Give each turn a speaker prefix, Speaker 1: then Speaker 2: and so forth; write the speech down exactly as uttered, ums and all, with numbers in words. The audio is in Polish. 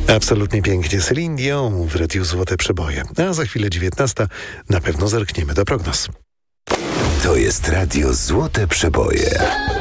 Speaker 1: Absolutnie pięknie. Céline Dion w Radiu Złote Przeboje. A za chwilę dziewiętnasta na pewno zerkniemy do prognoz.
Speaker 2: To jest Radio Złote Przeboje.